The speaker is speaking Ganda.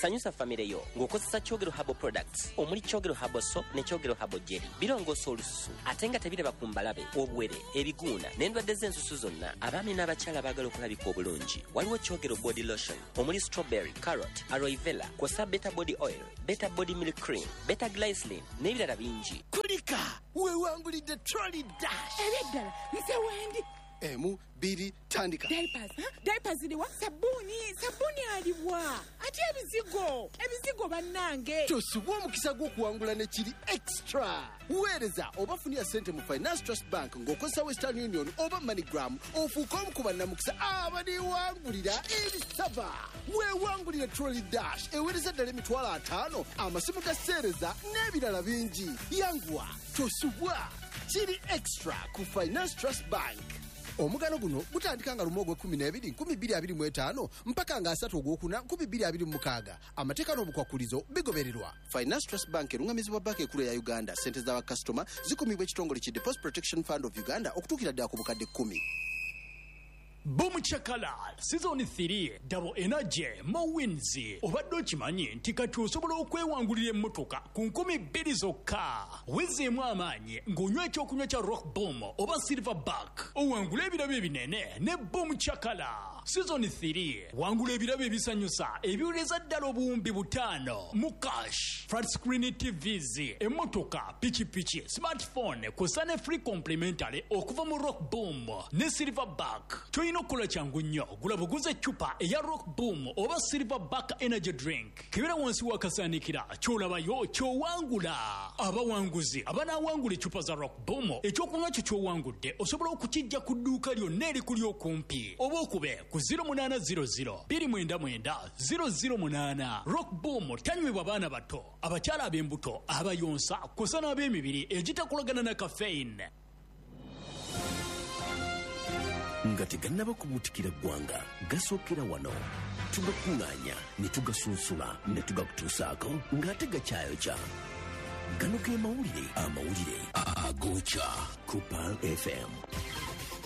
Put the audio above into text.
sanyusa famire yo ng'okozesa Kyogero Herbal Products omuli Kyogero Herbal Soap ne Kyogero Herbal Jelly. Birongoosa olususu ate nga tebiraba ku mbalabe, obwere, ebiguuna n'endwadde z'ensusu zonna. Abaami n'abakyala baagala okulabika obulungi. Waliwo Kyogero Body Lotion omuli strawberry, carrot, aloe vera, kw'ossa Beta Body Oil, Beta Body Milk Cream, Beta Glycerin n'ebirala bingi. Kulika weewangulidde Trolley Dash. Eby'eddala nze wendi. Emu, biri, tandika. Diapers ndiwa? Sabuni aliwa. Ati ebizigo bannange. Tosubwa omukisa gw'okuwangula ne kiri extra. Weereza oba funia ssente mu Finance Trust Bank ng'okozesa Western Union oba MoneyGram ofuuka omu ku bannamukisa abaniwangulira ebisava. Weewangulira Trolley Dash eweereza ddala $50,000, amasimu ga sseereza n'ebirala bingi. Yanguwa, tosubwa. Kiri extra ku Finance Trust Bank. Omugano guno gutandika nga lumo ogw'Okubiri, 2025 mpaka nga 3 Ogwokuna 2026. Amateeka n'obukwakulizo bigobererwa. Finance Trust Bank erungamizibwa banka ekkulu ya Uganda. Ssente z'abakasitoma zikumibwa ekitongole ki Deposit Protection Fund of Uganda okutuukira ddala ku bukadde 10. Boom Chakala Season 3 Double Energy Mo Wins. Obadde okimanyi nti kati osobola okwewangulira emmotoka ku 2,000 zokka. Wezeemu amaanyi ng'onywa ekyokunywa kya Rock Boom oba Silverback. Owangula ebirabo ebinene ne Boom Chakala. Season 3 wangula ebirabo ebisanyusa ebiwuleza ddala obuwumbi 5 mu cash. Flat screen TVs, emmotoka, pichi, smartphone, kw'ossa ne free complimentary okuva mu Rock Boom ne Silverback. Nokola changu nnyo gula buguze eccupa eya Rock Boom oba Silverback energy drink. Kibera wansi wakasaanikira ky'olabayo ky'owangula. Abawanguzi abanawangula eccupa za Rock Boom ekyokunywa kyo ky'owangudde osobola okukijja ku dduuka lyonna erikuli okumpi oba okube ku 0800 299 008. Rock Boom tanywebwa baana bato, abakyala ab'embuto, abayonsa kw'ossa n'ab'emibiri egitakolagana na caffeine. Nga tegannaba kubuutikira ggwanga gasookera wano tugakuŋŋaanya ne tugasunsula ne tugakutuusaako ng'ate gakyayokya. Gano ge amawulire agookya ku Pearl FM.